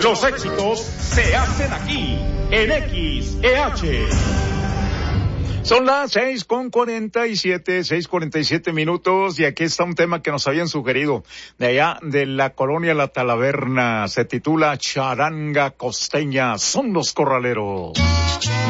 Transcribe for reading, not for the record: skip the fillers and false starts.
Los éxitos se hacen aquí, en XEH. Son las 6:47 minutos, y aquí está un tema que nos habían sugerido de allá de la colonia La Talaverna. Se titula Charanga Costeña, son los corraleros.